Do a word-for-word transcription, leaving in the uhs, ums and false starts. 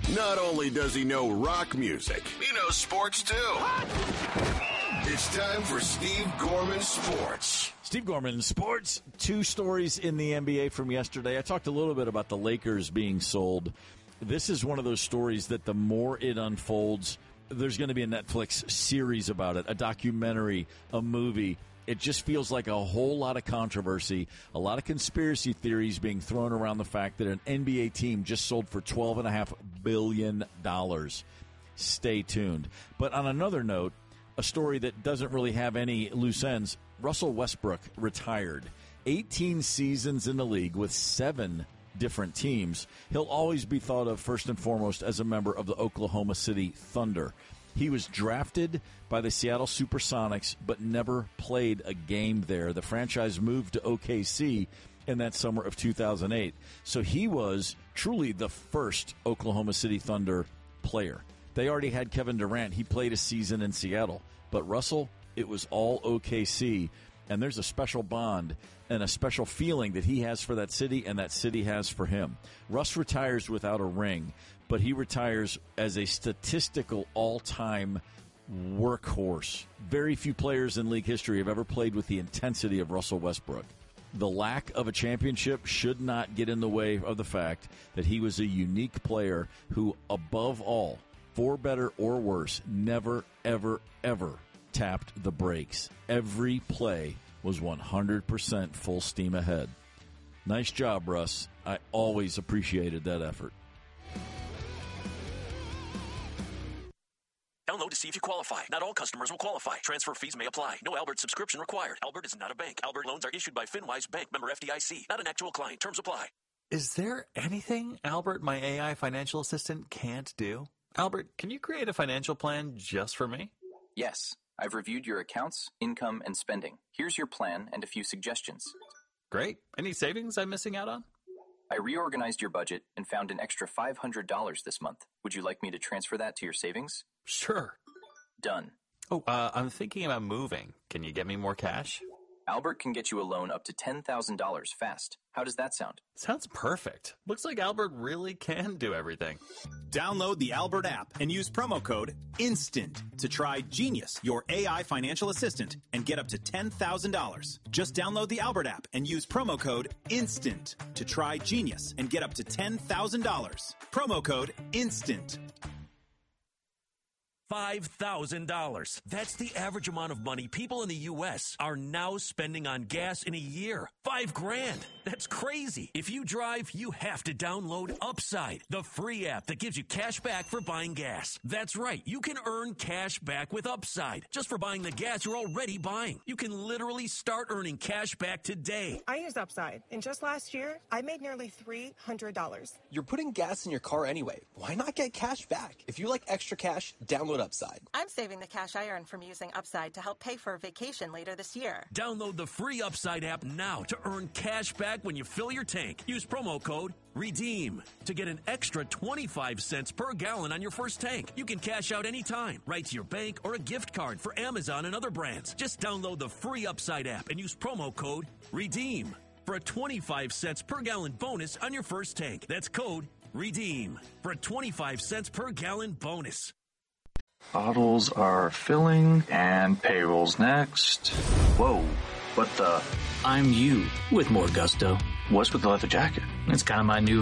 Not only does he know rock music, he knows sports too. It's time for Steve Gorman Sports. Steve Gorman Sports. Two stories in the N B A from yesterday. I talked a little bit about the Lakers being sold. This is one of those stories that the more it unfolds, there's going to be a Netflix series about it, a documentary, a movie. It just feels like a whole lot of controversy, a lot of conspiracy theories being thrown around the fact that an N B A team just sold for twelve point five billion dollars. Stay tuned. But on another note, a story that doesn't really have any loose ends, Russell Westbrook retired. eighteen seasons in the league with seven different teams. He'll always be thought of first and foremost as a member of the Oklahoma City Thunder. He was drafted by the Seattle Supersonics, but never played a game there. The franchise moved to O K C in that summer of two thousand eight. So he was truly the first Oklahoma City Thunder player. They already had Kevin Durant. He played a season in Seattle. But Russell, it was all O K C. And there's a special bond and a special feeling that he has for that city and that city has for him. Russ retires without a ring, but he retires as a statistical all-time workhorse. Very few players in league history have ever played with the intensity of Russell Westbrook. The lack of a championship should not get in the way of the fact that he was a unique player who, above all, for better or worse, never, ever, ever tapped the brakes. Every play was one hundred percent full steam ahead. Nice job, Russ. I always appreciated that effort. Download to see if you qualify. Not all customers will qualify. Transfer fees may apply. No Albert subscription required. Albert is not a bank. Albert loans are issued by FinWise Bank, member F D I C. Not an actual client. Terms apply. Is there anything Albert, my A I financial assistant, can't do? Albert, can you create a financial plan just for me? Yes. I've reviewed your accounts, income, and spending. Here's your plan and a few suggestions. Great. Any savings I'm missing out on? I reorganized your budget and found an extra five hundred dollars this month. Would you like me to transfer that to your savings? Sure. Done. Oh, uh, I'm thinking about moving. Can you get me more cash? Albert can get you a loan up to ten thousand dollars fast. How does that sound? Sounds perfect. Looks like Albert really can do everything. Download the Albert app and use promo code INSTANT to try Genius, your A I financial assistant, and get up to ten thousand dollars. Just download the Albert app and use promo code INSTANT to try Genius and get up to ten thousand dollars. Promo code INSTANT. five thousand dollars. That's the average amount of money people in the U S are now spending on gas in a year. Five grand. That's crazy. If you drive, you have to download Upside, the free app that gives you cash back for buying gas. That's right. You can earn cash back with Upside just for buying the gas you're already buying. You can literally start earning cash back today. I use Upside, and just last year, I made nearly three hundred dollars. You're putting gas in your car anyway. Why not get cash back? If you like extra cash, download Upside. I'm saving the cash I earn from using Upside to help pay for a vacation later this year. Download the free Upside app now to earn cash back when you fill your tank. Use promo code REDEEM to get an extra twenty-five cents per gallon on your first tank. You can cash out anytime, right to your bank or a gift card for Amazon and other brands. Just download the free Upside app and use promo code REDEEM for a twenty-five cents per gallon bonus on your first tank. That's code REDEEM for a twenty-five cents per gallon bonus. Bottles are filling and payrolls next. Whoa, what the? I'm you with more gusto. What's with the leather jacket? It's kind of my new